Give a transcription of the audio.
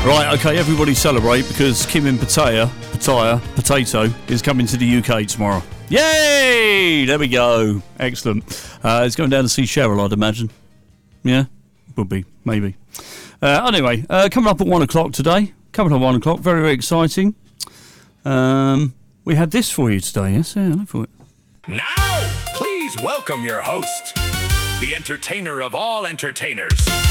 Right, okay, everybody celebrate because Kim and Potato is coming to the UK tomorrow. Yay! There we go. Excellent. It's going down to see Cheryl, I'd imagine. Yeah? Would be, maybe. Anyway, coming up at 1 o'clock today. Coming up at 1 o'clock, very, very exciting. We had this for you today, yes? Yeah, look for it. Now, please welcome your host, the entertainer of all entertainers,